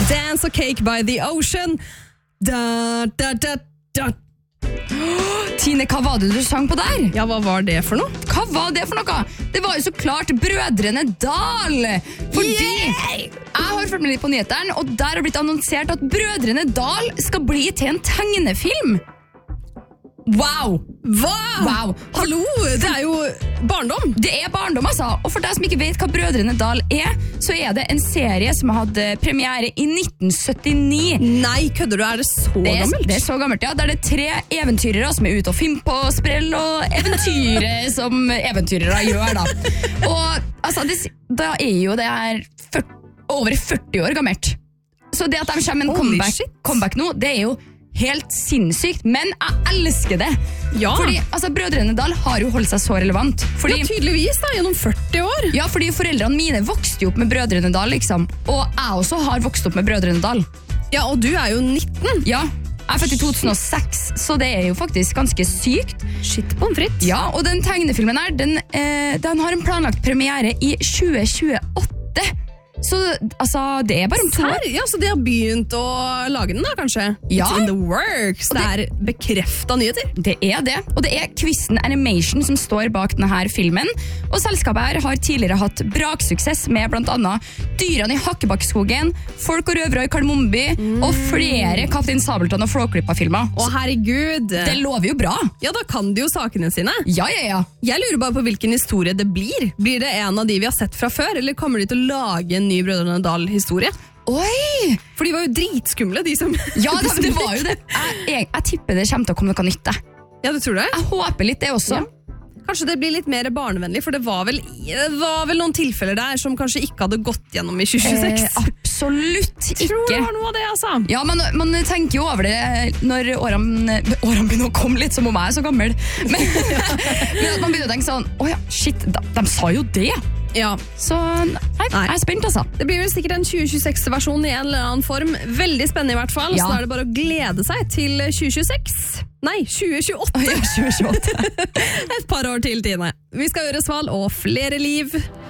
Dance og Cake by the Ocean. Da, da, da, da. Tine, hva var det du sang på der? Ja, hva var det for noe? Hva var det for noe? Det var jo så klart Brødrene Dal. Fordi jeg har fulgt med litt på nyhetene, og der har blitt annonsert at Brødrene Dal skal bli til en tegnefilm. Wow! Wow! Hallo, det er jo barndom. Det er barndom, altså. Og for deg som ikke vet hva Brødrene Dal er, så er det en serie som hadde premiere i 1979. Nei, kødder du? Er det så gammelt? Det er så gammelt, ja. Der det er 3 eventyrere som er ute og finner på sprell og eventyre som eventyrere gjør, da. Og altså, da er jo det her over 40 år gammelt. Så det at de kommer med en comeback nå, det er jo helt sinnssykt, men jeg elsker det. Ja. Fordi Brødrene Dal har jo holdt seg så relevant. Fordi, ja, tydeligvis da, gjennom 40 år. Ja, fordi foreldrene mine vokste jo opp med Brødrene Dal, liksom. Og jeg også har vokst opp med Brødrene Dal. Ja, og du er jo 19. Ja, jeg er født i 2006, så det er jo faktisk ganske sykt. Shit på en fritt. Ja, og den tegnefilmen her, den har en planlagt premiere i 2028. Så det er bare om 2 år. Ja, så de har begynt å lage den da, kanskje? Ja. It's in the works. Det er bekreftet nyheter. Det er det. Og det er Kvisten Animation som står bak denne filmen. Og selskapet her har tidligere hatt braksuksess med blant annet Dyrene i Hakkebakkeskogen, Folk og røvere i Kardemommeby, og flere Kaptein Sabeltann og Flåklypa-filmer. Å, herregud. Det lover jo bra. Ja, da kan de jo sakene sine. Ja. Jeg lurer bare på hvilken historie det blir. Blir det en av de vi har sett fra før, eller kommer de til å lage en ny Brødrene Dal-historie? Oi! For de var jo dritskumle, de som... Ja, det var jo det. Jeg tipper det kommer til å komme noe nytt. Ja, du tror det? Jeg håper litt det også. Ja. Kanskje det blir litt mer barnevennlig, for det var vel noen tilfeller der som kanskje ikke hadde gått gjennom i 2026. Absolutt ikke. Tror det var noe av det, altså. Ja, man tenker jo over det når årene begynner å komme litt, som om jeg er så gammel. Men at man begynner å tenke sånn, åja, shit, de sa jo det. Ja. Så jeg er spent, altså. Det blir vel sikkert en 2026-versjon i en eller annen form. Veldig spennende i hvert fall, ja. Så da er det bare å glede seg til 2026. Nei, 2028. Ja, 2028. Et par år til, Tine. Vi skal gjøre sval og flere liv.